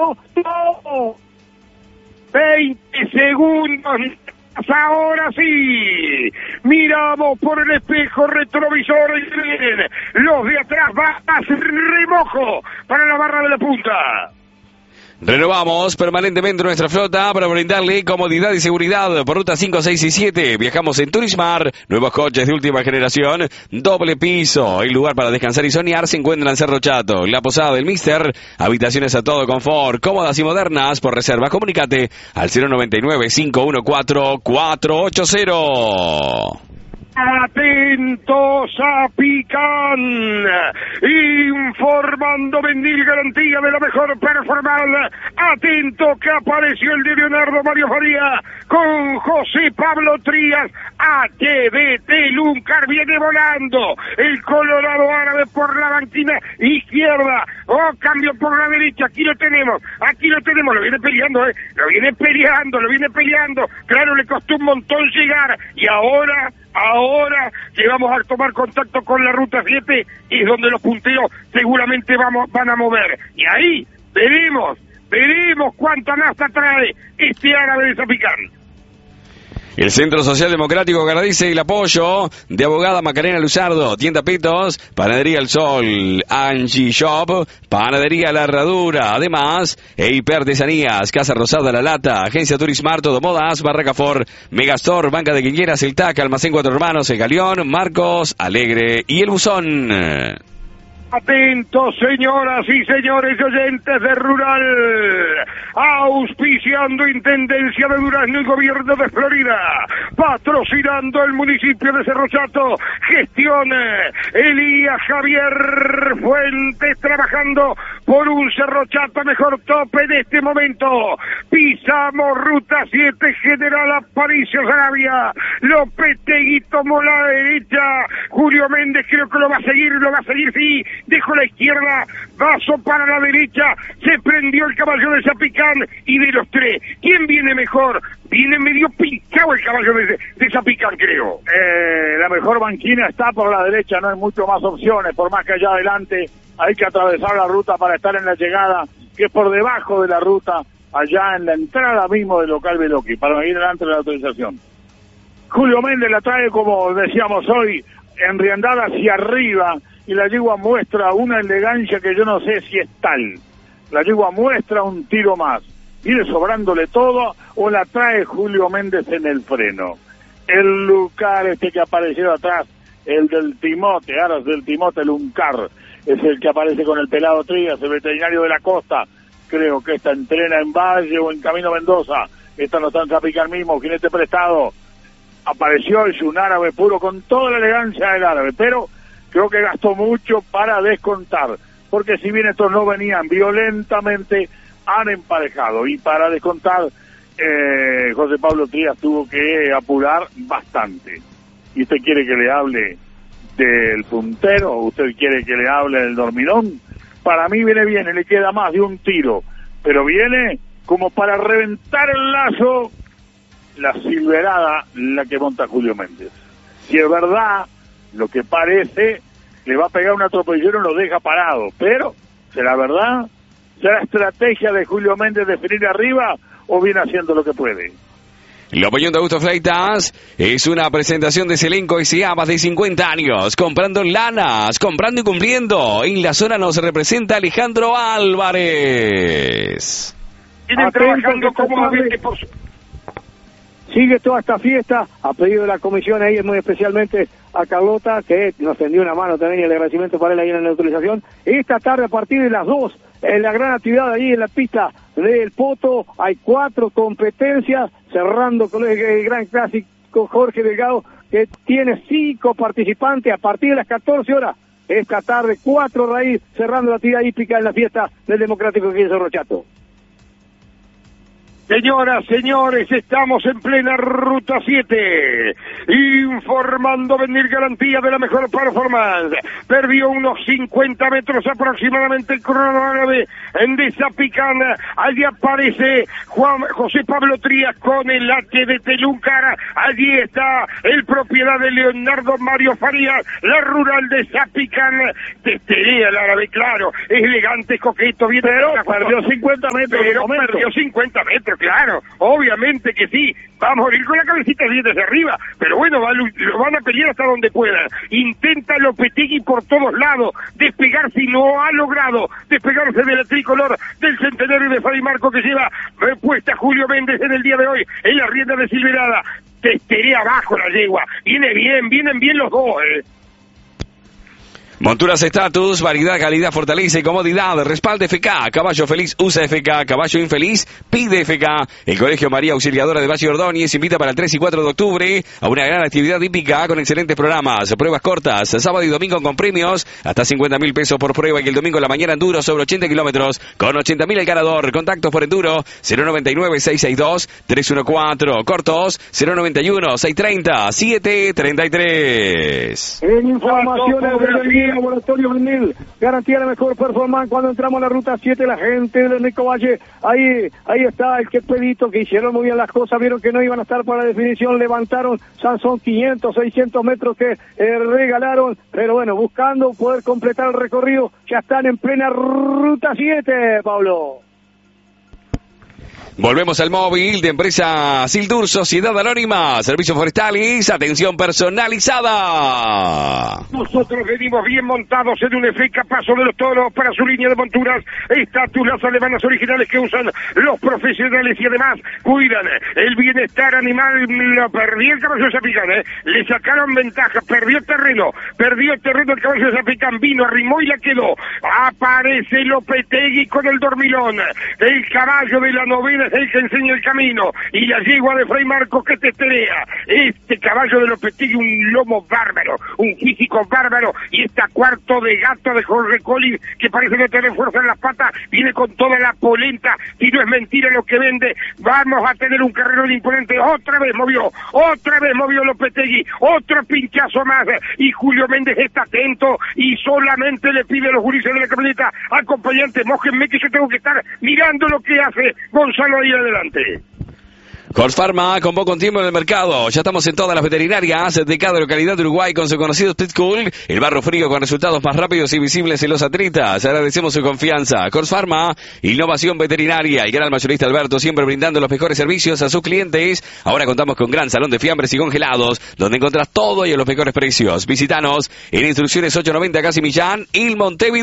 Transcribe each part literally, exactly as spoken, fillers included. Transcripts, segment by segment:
no, no. veinte segundos. Ahora sí, miramos por el espejo retrovisor y vienen los de atrás, va a ser remojo para la barra de la punta. Renovamos permanentemente nuestra flota para brindarle comodidad y seguridad por ruta cinco, seis y siete. Viajamos en Turismar, nuevos coches de última generación, doble piso. El lugar para descansar y soñar se encuentra en Cerro Chato. La Posada del Mister, habitaciones a todo confort, cómodas y modernas. Por reserva, comunícate al cero noventa y nueve, cinco uno cuatro, cuatro ocho cero. Atentos a Pican, informando Vendil, garantía de la mejor performance. Atento que apareció el de Leonardo Mario Faría con José Pablo Trías. H B T Luncar viene volando el Colorado Árabe por la banquina izquierda. Oh, cambio por la derecha. Aquí lo tenemos, aquí lo tenemos. Lo viene peleando, eh. Lo viene peleando, lo viene peleando. Claro, le costó un montón llegar. Y ahora... Ahora que vamos a tomar contacto con la ruta siete, es donde los punteros seguramente vamos, van a mover. Y ahí veremos, veremos cuánta nafta trae este árabe de Zapicán. El Centro Social Democrático agradece el apoyo de abogada Macarena Luzardo, tienda Pitos, Panadería El Sol, Angie Shop, Panadería La Herradura, además, E I P Artesanías, Casa Rosada La Lata, Agencia Turismar, Todo Modas, Barraca Ford, Megastore, Banca de Quiñeras, El T A C, Almacén Cuatro Hermanos, El Galeón, Marcos, Alegre y El Buzón. Atentos, señoras y señores oyentes de Rural, auspiciando Intendencia de Durazno y Gobierno de Florida, patrocinando el municipio de Cerro Chato, gestión Elías Javier Fuentes, trabajando por un Cerro Chato mejor tope en este momento. Pisamos ruta siete, General Aparicio Sarabia, Lopetegui tomó la derecha, Julio Méndez creo que lo va a seguir, lo va a seguir, sí. Dejó la izquierda, vaso para la derecha, se prendió el caballo de Zapicán y de los tres, ¿quién viene mejor? Viene medio pinchado el caballo de, de Zapicán, creo. Eh, la mejor banquina está por la derecha, no hay mucho más opciones, por más que allá adelante hay que atravesar la ruta para estar en la llegada, que es por debajo de la ruta, allá en la entrada mismo del local Beloqui, para ir delante de la autorización. Julio Méndez la trae, como decíamos hoy, enriendada hacia arriba, y la yegua muestra una elegancia que yo no sé si es tal. La yegua muestra un tiro más. ¿Viene sobrándole todo o la trae Julio Méndez en el freno? El Lucar este que apareció atrás, el del Timote, ahora es del Timote Luncar, es el que aparece con el pelado Trías, el veterinario de la costa. Creo que esta entrena en Valle o en Camino Mendoza. Esta no está en Zapicán mismo, jinete prestado. Apareció, es un árabe puro con toda la elegancia del árabe, pero creo que gastó mucho para descontar, porque si bien estos no venían violentamente, han emparejado, y para descontar, eh, José Pablo Trías tuvo que apurar bastante. ¿Y usted quiere que le hable del puntero? ¿Usted quiere que le hable del dormilón? Para mí viene bien, y le queda más de un tiro, pero viene como para reventar el lazo, la silverada, la que monta Julio Méndez. Si es verdad, lo que parece, le va a pegar un atropellero y lo deja parado, pero ¿será verdad? ¿Será estrategia de Julio Méndez definir arriba o viene haciendo lo que puede? La opinión de Augusto Fleitas es una presentación de Selenco S A, más de cincuenta años, comprando lanas, comprando y cumpliendo. En la zona nos representa Alejandro Álvarez. Vienen trabajando cómodamente por su... Sigue toda esta fiesta, a pedido de la comisión ahí, muy especialmente a Carlota, que nos tendió una mano también, y el agradecimiento para él ahí en la neutralización. Esta tarde a partir de las dos, en la gran actividad ahí en la pista del Poto, hay cuatro competencias, cerrando con el gran clásico Jorge Delgado, que tiene cinco participantes a partir de las catorce horas. Esta tarde, cuatro raíz, cerrando la actividad hípica en la fiesta del Democrático aquí en Cerro Chato. Señoras, señores, estamos en plena Ruta siete, informando venir garantía de la mejor performance. Perdió unos cincuenta metros aproximadamente el cronómetro de Zapicán. Allí aparece Juan José Pablo Trías con el H de Telúncar. Allí está el propiedad de Leonardo Mario Farías, la rural de Zapicán. Testerea el árabe, claro, es elegante, es coqueto, bien. Pero perdió cincuenta metros. Pero perdió cincuenta metros, claro, obviamente que sí, va a morir con la cabecita bien desde arriba, pero bueno, va, lo van a pelear hasta donde puedan. Intenta Lopetegui por todos lados, despegarse y no ha logrado despegarse de la tricolor del centenario de Fray Marco que lleva puesta Julio Méndez en el día de hoy, en la rienda de Silverada. Testerea abajo la yegua, viene bien, vienen bien los dos, eh. Monturas Status, variedad, calidad, fortaleza y comodidad. Respalde F K. Caballo feliz usa F K. Caballo infeliz pide F K. El Colegio María Auxiliadora de Valle Ordóñez invita para el tres y cuatro de octubre a una gran actividad hípica con excelentes programas. Pruebas cortas, sábado y domingo con premios. Hasta cincuenta mil pesos por prueba y el domingo en la mañana enduro sobre ochenta kilómetros con ochenta mil el ganador. Contactos por enduro cero noventa y nueve, seiscientos sesenta y dos, trescientos catorce. Cortos cero noventa y uno, seiscientos treinta, setecientos treinta y tres. En informaciones del Laboratorio Vinil, garantía la mejor performance cuando entramos a la Ruta siete, la gente de Nico Valle, ahí ahí está el que pedito, que hicieron muy bien las cosas, vieron que no iban a estar para la definición, levantaron, son quinientos, seiscientos metros que eh, regalaron, pero bueno, buscando poder completar el recorrido, ya están en plena Ruta siete, Pablo. Volvemos al móvil de empresa Sildur, Sociedad Anónima, servicios forestales, atención personalizada. Nosotros venimos bien montados en un F K Paso de los Toros para su línea de monturas, estatus, las alemanas originales que usan los profesionales y además cuidan el bienestar animal. Lo perdió el caballo de Zapicán, ¿eh? Le sacaron ventaja, perdió terreno, perdió terreno el caballo de Zapicán, vino, arrimó y la quedó. Aparece Lopetegui con el dormilón, el caballo de la novena es el que enseña el camino, y la yegua de Fray Marcos que testerea. Este caballo de Lopetegui, un lomo bárbaro, un físico bárbaro, y esta cuarto de gato de Jorge Collins, que parece no tener fuerza en las patas, viene con toda la polenta, y no es mentira lo que vende. Vamos a tener un carrero de imponente, otra vez movió, otra vez movió Lopetegui, otro pinchazo más, y Julio Méndez está atento, y solamente le pide a los gurises de la camioneta, acompañante, mójenme que yo tengo que estar mirando lo que hace Gonzalo ahí adelante. Horse Pharma convocó con tiempo en el mercado. Ya estamos en todas las veterinarias de cada localidad de Uruguay con su conocido Split Cool, el barro frío con resultados más rápidos y visibles en los atletas. Agradecemos su confianza. Horse Pharma, innovación veterinaria. El gran mayorista Alberto siempre brindando los mejores servicios a sus clientes. Ahora contamos con gran salón de fiambres y congelados, donde encontrás todo y a los mejores precios. Visítanos en Instrucciones ocho noventa Casi Millán y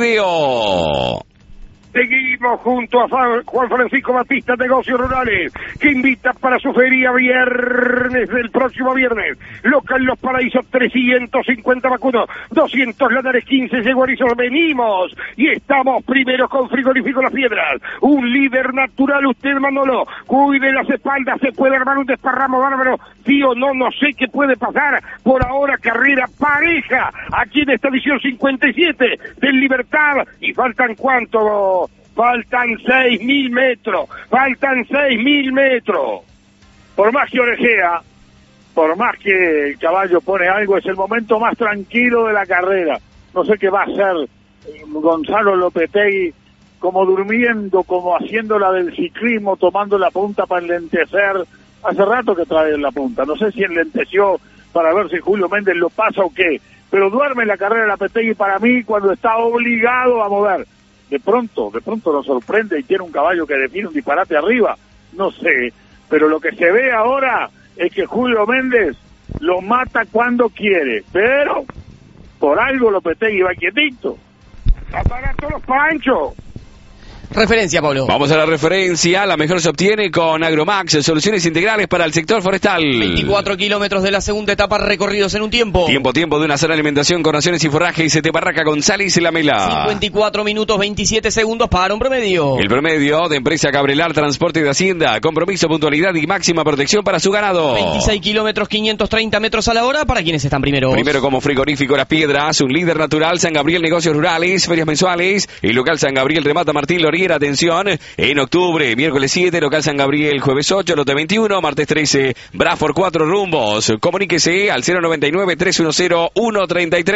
Montevideo. Seguimos junto a Juan Francisco Batista, Negocios Rurales, que invita para su feria viernes del próximo viernes. Local Los Paraísos, trescientos cincuenta vacunos, doscientos lanares, quince yeguarizos. Venimos y estamos primeros con Frigorífico Las Piedras. Un líder natural, usted Manolo. Cuide las espaldas, se puede armar un desparramo bárbaro. Sí o no, no sé qué puede pasar. Por ahora, carrera pareja aquí en esta edición cincuenta y siete del Libertad. ¿Y faltan cuánto? Faltan seis mil metros, faltan seis mil metros. Por más que orejea, por más que el caballo pone algo, es el momento más tranquilo de la carrera. No sé qué va a hacer Gonzalo Lopetegui, como durmiendo, como haciendo la del ciclismo, tomando la punta para enlentecer. Hace rato que trae la punta, no sé si enlenteció para ver si Julio Méndez lo pasa o qué, pero duerme en la carrera de Lopetegui para mí cuando está obligado a mover. De pronto, de pronto nos sorprende y tiene un caballo que define un disparate arriba, no sé, pero lo que se ve ahora es que Julio Méndez lo mata cuando quiere, pero por algo Lopetegui va quietito. Aparato los panchos. Referencia, Pablo. Vamos a la referencia. La mejor se obtiene con Agromax, soluciones integrales para el sector forestal. veinticuatro kilómetros de la segunda etapa recorridos en un tiempo. Tiempo, tiempo de una sana alimentación con raciones y forraje y se te barraca González y la Mela. cincuenta y cuatro minutos veintisiete segundos para un promedio. El promedio de empresa Cabrelar Transporte de Hacienda. Compromiso, puntualidad y máxima protección para su ganado. veintiséis kilómetros quinientos treinta metros a la hora para quienes están primeros. Primero como Frigorífico Las Piedras, un líder natural, San Gabriel Negocios Rurales, ferias mensuales, el local San Gabriel remata Martín Loría bien, atención, en octubre, miércoles siete, local San Gabriel, jueves ocho, lote veintiuno, martes trece, Bradford cuatro rumbos. Comuníquese al cero noventa y nueve, trescientos diez, ciento treinta y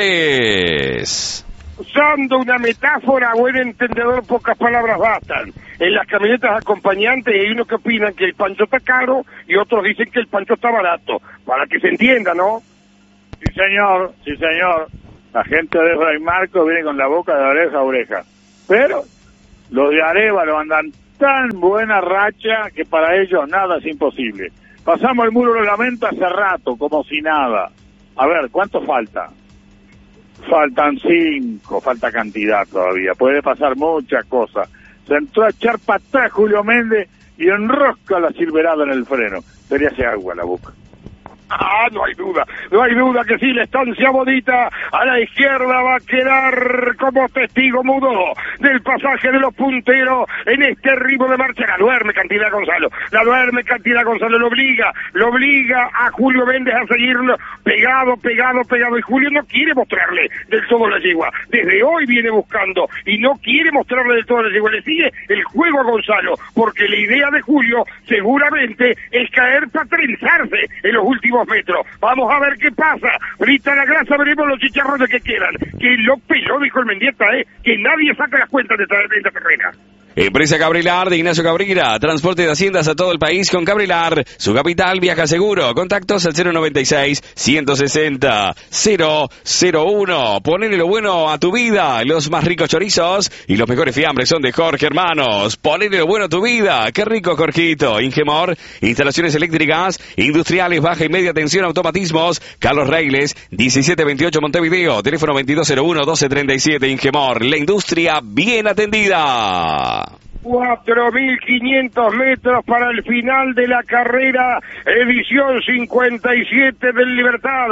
tres. Usando una metáfora, buen entendedor, pocas palabras bastan. En las camionetas acompañantes hay unos que opinan que el pancho está caro y otros dicen que el pancho está barato. Para que se entienda, ¿no? Sí, señor, sí, señor. La gente de Fray Marcos viene con la boca de oreja a oreja. Pero los de Arévalo andan tan buena racha que para ellos nada es imposible. Pasamos el muro de lamento hace rato, como si nada. A ver, ¿cuánto falta? Faltan cinco, falta cantidad todavía. Puede pasar muchas cosas. Se entró a echar para atrás Julio Méndez y enrosca la silverada en el freno. Se le hace agua a la boca. Ah, no hay duda, no hay duda que sí, la estancia bonita a la izquierda va a quedar como testigo mudo del pasaje de los punteros en este ritmo de marcha. La duerme Cantidad Gonzalo, la duerme Cantidad Gonzalo, lo obliga, lo obliga a Julio Méndez a seguirlo pegado, pegado, pegado, y Julio no quiere mostrarle del todo la yegua, desde hoy viene buscando y no quiere mostrarle del todo la yegua, le sigue el juego a Gonzalo, porque la idea de Julio seguramente es caer para trenzarse en los últimos metros. Vamos a ver qué pasa. Frita la grasa, veremos los chicharrones que quedan. Que lo peló, dijo el Mendieta, ¿eh? Que nadie saca las cuentas de esta, de esta carrera. Empresa Cabrilar de Ignacio Cabrera, transporte de haciendas a todo el país con Cabrilar, su capital viaja seguro. Contactos al cero noventa y seis, ciento sesenta, cero cero uno. Ponele lo bueno a tu vida, los más ricos chorizos y los mejores fiambres son de Jorge Hermanos. Ponele lo bueno a tu vida, qué rico Jorgito. Ingemor, instalaciones eléctricas, industriales, baja y media tensión, automatismos. Carlos Reiles, diecisiete veintiocho Montevideo, teléfono veintidós cero uno, doce treinta y siete. Ingemor, la industria bien atendida. cuatro mil quinientos metros para el final de la carrera, edición cincuenta y siete del Libertad,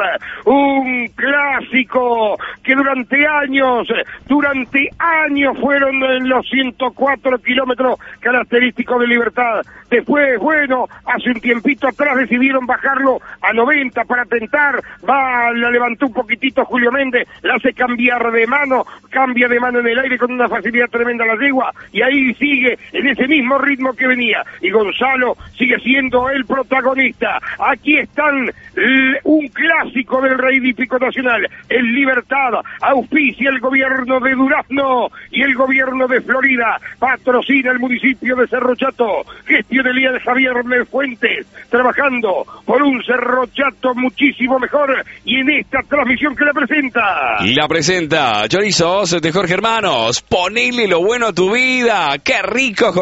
un clásico que durante años, durante años fueron en los ciento cuatro kilómetros característicos de Libertad. Después, bueno, hace un tiempito atrás decidieron bajarlo a noventa para tentar, va, la levantó un poquitito Julio Méndez, la hace cambiar de mano, cambia de mano en el aire con una facilidad tremenda la yegua, y ahí sigue en ese mismo ritmo que venía, y Gonzalo sigue siendo el protagonista. Aquí están l- un clásico del Rey Hípico Nacional, el Libertad, auspicia el gobierno de Durazno y el gobierno de Florida, patrocina el municipio de Cerro Chato, gestión de Javier Fuentes, trabajando por un Cerro Chato muchísimo mejor, y en esta transmisión que la presenta. Y la presenta Chorizos de Jorge Hermanos, ponele lo bueno a tu vida, qué rico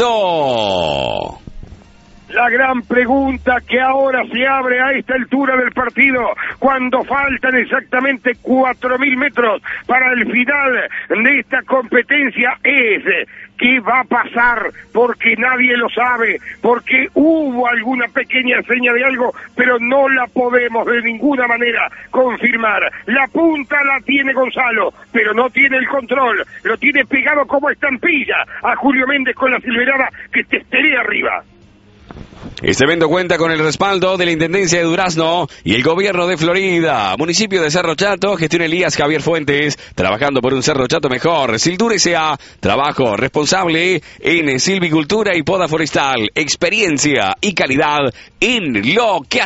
Jorgito. La gran pregunta que ahora se abre a esta altura del partido, cuando faltan exactamente cuatro mil metros para el final de esta competencia, es ¿qué va a pasar? Porque nadie lo sabe, porque hubo alguna pequeña seña de algo, pero no la podemos de ninguna manera confirmar. La punta la tiene Gonzalo, pero no tiene el control, lo tiene pegado como estampilla a Julio Méndez con la silverada que te estaré arriba. Este evento cuenta con el respaldo de la Intendencia de Durazno y el Gobierno de Florida. Municipio de Cerro Chato, gestión Elías Javier Fuentes, trabajando por un Cerro Chato mejor. Siltur S A, trabajo responsable en silvicultura y poda forestal. Experiencia y calidad en lo que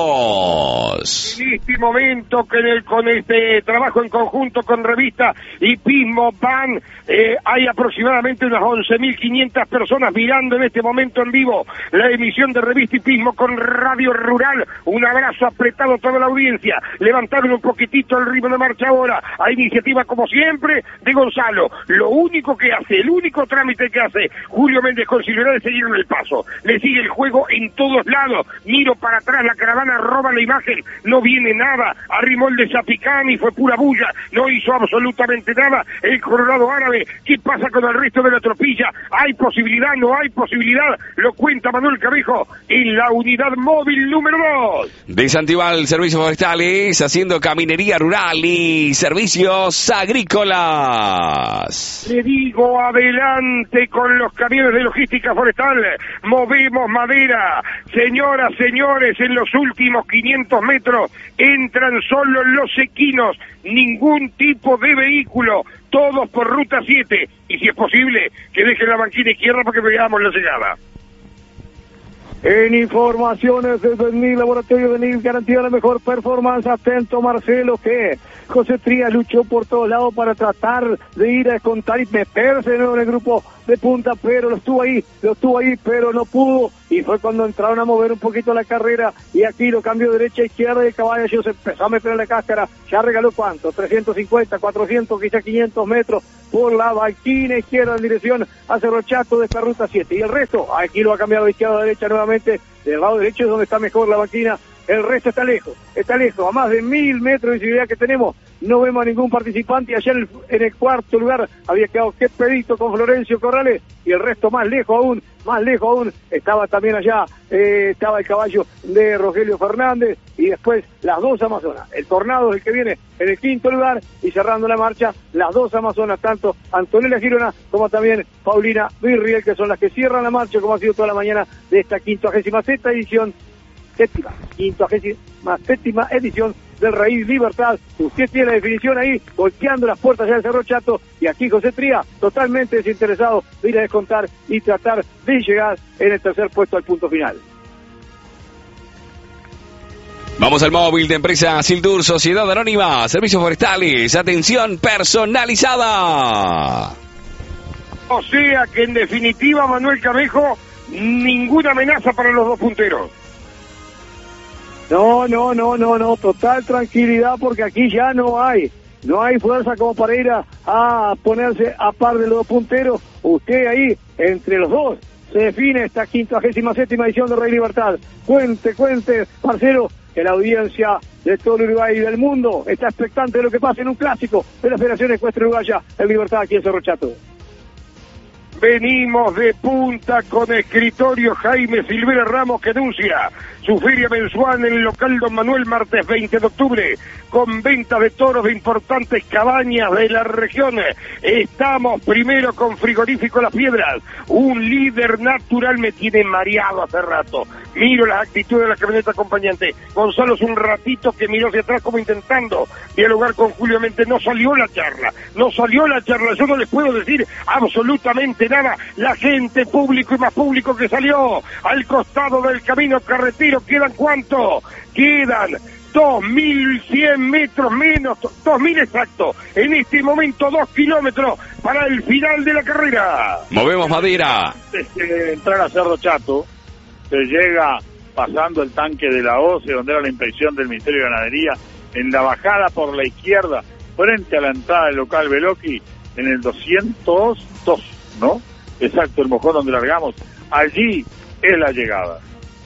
hacemos. En este momento, que en el, con este trabajo en conjunto con Revista y Pismo van, eh, hay aproximadamente unas once mil quinientas personas mirando en este momento en vivo la emisión de Revista y Pismo con Radio Rural. Un abrazo apretado a toda la audiencia. Levantaron un poquitito el ritmo de marcha ahora, a iniciativa como siempre de Gonzalo. Lo único que hace, el único trámite que hace Julio Méndez con Silverada es seguirle el paso. Le sigue el juego en todos lados. Miro para atrás, la caravana roba la imagen, no viene nada. Arrimó el de Zapicani, fue pura bulla, no hizo absolutamente nada. El Colorado Árabe, ¿qué pasa con el resto de la tropilla? ¿Hay posibilidad? ¿No hay posibilidad? Lo cuenta Manuel Cabejo uno y la unidad móvil número dos. De Santival, servicios forestales, haciendo caminería rural y servicios agrícolas. Le digo, adelante con los camiones de logística forestal, movemos madera. Señoras, señores, en los últimos quinientos metros entran solo los equinos, ningún tipo de vehículo, todos por ruta siete, y si es posible, que dejen la banquina izquierda para que veamos la llegada. En informaciones desde el Laboratorio de N I L, garantía la mejor performance. Atento Marcelo, que José Trías luchó por todos lados para tratar de ir a descontar y meterse de nuevo en el grupo de punta, pero lo estuvo ahí, lo estuvo ahí, pero no pudo, y fue cuando entraron a mover un poquito la carrera, y aquí lo cambió derecha a izquierda, y el caballo se empezó a meter en la cáscara, ya regaló cuánto, trescientos cincuenta, cuatrocientos, quizá quinientos metros, por la banquina izquierda en dirección a Cerro Chato de esta ruta siete, y el resto, aquí lo ha cambiado de izquierda a derecha nuevamente, del lado derecho es donde está mejor la banquina. El resto está lejos, está lejos, a más de mil metros de visibilidad que tenemos, no vemos a ningún participante. Allá en el, en el cuarto lugar había quedado Quepedito con Florencio Corrales, y el resto más lejos aún, más lejos aún, estaba también allá, eh, estaba el caballo de Rogelio Fernández, y después las dos Amazonas. El Tornado es el que viene en el quinto lugar, y cerrando la marcha, las dos Amazonas, tanto Antonella Girona como también Paulina Virriel, que son las que cierran la marcha, como ha sido toda la mañana de esta quincuagésima sexta edición séptima, quincuagésima séptima edición del Raíz Libertad. Usted tiene la definición ahí, golpeando las puertas ya del Cerro Chato, y aquí José Trías, totalmente desinteresado de ir a descontar y tratar de llegar en el tercer puesto al punto final. Vamos al móvil de empresa Sildur, Sociedad Anónima, servicios forestales, atención personalizada. O sea que en definitiva, Manuel Camejo, ninguna amenaza para los dos punteros. No, no, no, no, no, total tranquilidad, porque aquí ya no hay, no hay fuerza como para ir a, a ponerse a par de los dos punteros. Usted ahí, entre los dos, se define esta quincuagésima séptima edición de Rey Libertad. Cuente, cuente, Marcelo, que la audiencia de todo el Uruguay y del mundo está expectante de lo que pasa en un clásico de la Federación Ecuestre Uruguaya, el Libertad aquí en Cerro Chato. Venimos de punta con escritorio Jaime Silvera Ramos, que anuncia su feria mensual en el local Don Manuel, martes veinte de octubre, con ventas de toros de importantes cabañas de la región. Estamos primero con Frigorífico Las Piedras, un líder natural. Me tiene mareado hace rato. Miro las actitudes de la camioneta acompañante. Gonzalo es un ratito que miró hacia atrás como intentando dialogar con Julio Méndez. No salió la charla, no salió la charla. Yo no les puedo decir absolutamente nada. La gente, público y más público que salió al costado del camino carretero. ¿Quedan cuánto? Quedan dos mil cien metros menos, dos mil exacto. En este momento dos kilómetros para el final de la carrera. Movemos madera. Desde entrar a Cerro Chato, se llega pasando el tanque de la O C E, donde era la inspección del Ministerio de Ganadería, en la bajada por la izquierda, frente a la entrada del local Veloqui, en el doscientos dos, ¿no? Exacto, el mojón donde largamos. Allí es la llegada.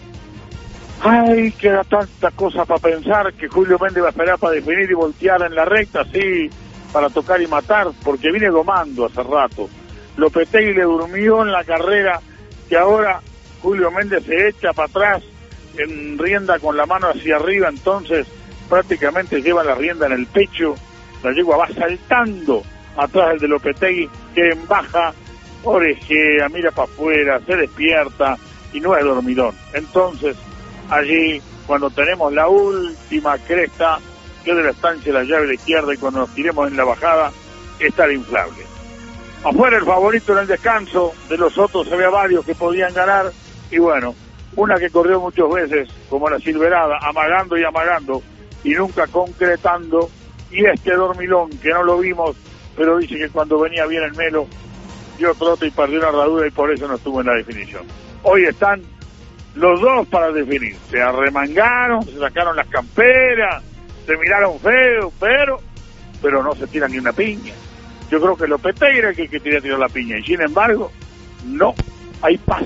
Ay, queda tanta cosa para pensar, que Julio Méndez va a esperar para definir y voltear en la recta, sí, para tocar y matar, porque viene domando hace rato. Lopetegui le durmió en la carrera, que ahora Julio Méndez se echa para atrás, en rienda con la mano hacia arriba, entonces prácticamente lleva la rienda en el pecho, la yegua va saltando atrás del de Lopetegui, que en baja, orejea, mira para afuera, se despierta, y no es dormidón. Entonces, allí, cuando tenemos la última cresta, que de la estancia la llave de la izquierda, y cuando nos tiremos en la bajada, está el inflable. Afuera el favorito en el descanso, de los otros había varios que podían ganar, y bueno, una que corrió muchas veces, como la Silverada, amagando y amagando, y nunca concretando, y este dormilón, que no lo vimos, pero dice que cuando venía bien el Melo, dio trote y perdió una herradura, y por eso no estuvo en la definición. Hoy están los dos para definir, se arremangaron, se sacaron las camperas, se miraron feo, pero pero no se tira ni una piña. Yo creo que Lopetegui era el que, que quería tirar la piña, y sin embargo, no, hay paz.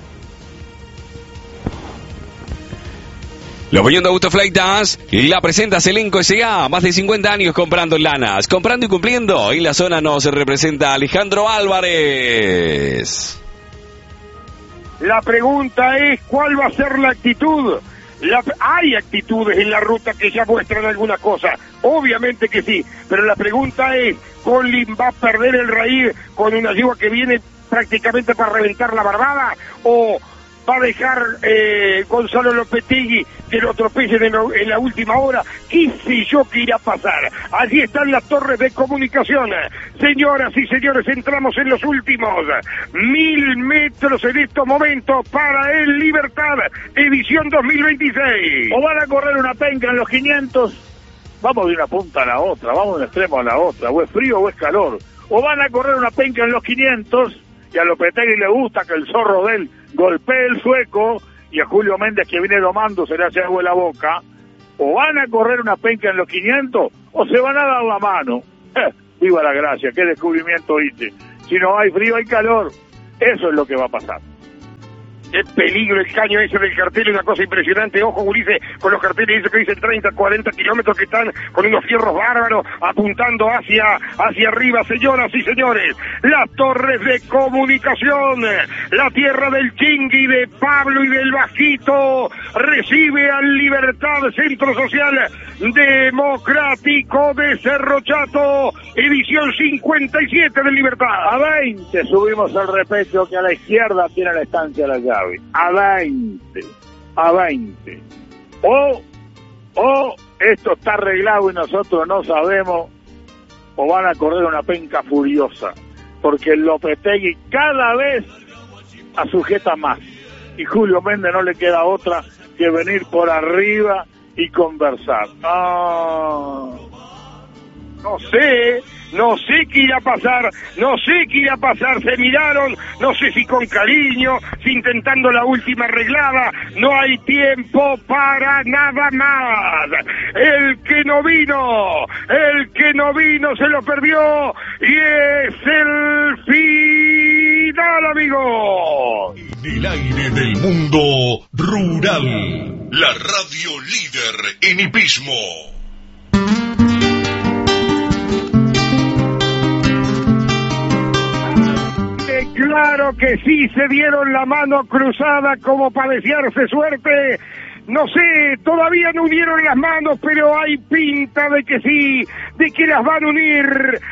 La opinión de Augusto Fleitas la presenta Selenco S A, más de cincuenta años comprando lanas, comprando y cumpliendo. En la zona nos representa Alejandro Álvarez. La pregunta es, ¿cuál va a ser la actitud? La, hay actitudes en la ruta que ya muestran alguna cosa, obviamente que sí, pero la pregunta es, ¿Collin va a perder el raíz con una yegua que viene prácticamente para reventar la barbada? ¿O va a dejar eh, Gonzalo Lopetegui que lo atropellen en, en la última hora? ¿Qué sé yo qué irá a pasar? Allí están las torres de comunicación. Señoras y señores, entramos en los últimos mil metros en estos momentos para el Libertad, edición dos mil veintiséis. O van a correr una penca en los quinientos, vamos de una punta a la otra, vamos de un extremo a la otra, o es frío o es calor. O van a correr una penca en los quinientos, y a Lopetegui le gusta que el zorro de él golpee el sueco, y a Julio Méndez, que viene domando, se le hace agua en la boca. O van a correr una penca en los quinientos, o se van a dar la mano. Eh, viva la gracia, qué descubrimiento hice. Si no hay frío, hay calor. Eso es lo que va a pasar. Qué peligro el caño ese del cartel, es una cosa impresionante. Ojo, Ulises, con los carteles esos que dicen treinta, cuarenta kilómetros, que están con unos fierros bárbaros apuntando hacia, hacia arriba. Señoras y señores, las torres de comunicación, la tierra del Chingui, de Pablo y del Bajito, recibe al Libertad, Centro Social Democrático de Cerro Chato, edición cincuenta y siete del Libertad. A veinte subimos el repecho, que a la izquierda tiene la estancia la llave. A veinte, a veinte. O, o esto está arreglado y nosotros no sabemos, o van a correr una penca furiosa, porque el Lopetegui cada vez asujeta más, y Julio Méndez no le queda otra que venir por arriba y conversar. Ah... No sé, no sé qué irá a pasar, no sé qué irá a pasar, se miraron, no sé si con cariño, si intentando la última arreglada, no hay tiempo para nada más. El que no vino, el que no vino se lo perdió, y es el final, amigos. En el aire del mundo rural, la radio líder en hipismo. Claro que sí, se dieron la mano cruzada como para desearse suerte. No sé, todavía no unieron las manos, pero hay pinta de que sí, de que las van a unir.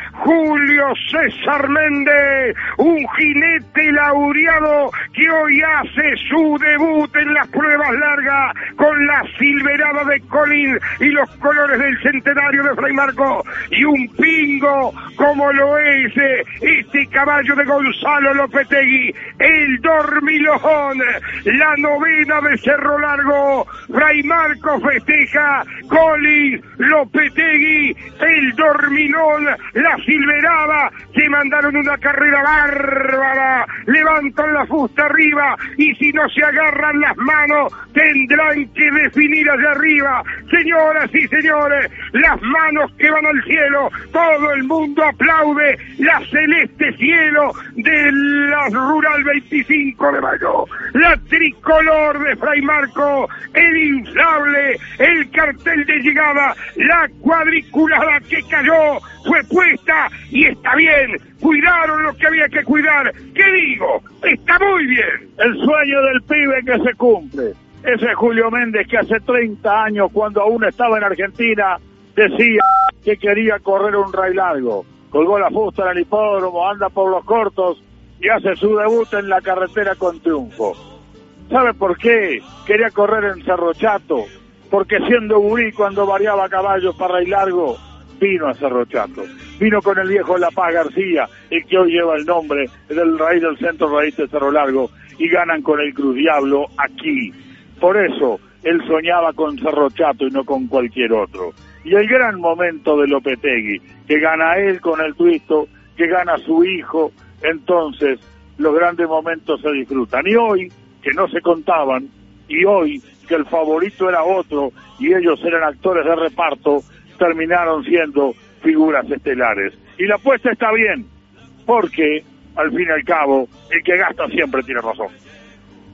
Julio César Méndez, un jinete laureado que hoy hace su debut en las pruebas largas con la silverada de Collin y los colores del centenario de Fray Marcos, y un pingo como lo es este caballo de Gonzalo Lopetegui, el dormilón, la novena de Cerro Largo. Fray Marcos festeja, Collin, Lopetegui, el dormilón, la silverada, que mandaron una carrera bárbara, levantan la fusta arriba, y si no se agarran las manos, tendrán que definir allá arriba. Señoras y señores, las manos que van al cielo, todo el mundo aplaude la celeste cielo de la Rural veinticinco de mayo, la tricolor de Fray Marcos, el inflable, el cartel de llegada, la cuadriculada que cayó, fue puesta y está bien, cuidaron lo que había que cuidar. ¿Qué digo? Está muy bien. El sueño del pibe que se cumple. Ese Julio Méndez que hace treinta años, cuando aún estaba en Argentina, decía que quería correr un rail largo. Colgó la fusta en el hipódromo, anda por los cortos y hace su debut en la carretera con triunfo. ¿Sabe por qué? Quería correr en Cerro Chato, porque siendo gurí, cuando variaba caballos para rail largo, vino a Cerro Chato. Vino con el viejo La Paz García, el que hoy lleva el nombre del rey del centro raíz de Cerro Largo, y ganan con el Cruz Diablo aquí. Por eso, él soñaba con Cerro Chato y no con cualquier otro. Y el gran momento de Lopetegui, que gana él con el Twisto, que gana su hijo, entonces los grandes momentos se disfrutan. Y hoy, que no se contaban, y hoy, que el favorito era otro, y ellos eran actores de reparto, terminaron siendo figuras estelares. Y la apuesta está bien, porque, al fin y al cabo, el que gasta siempre tiene razón.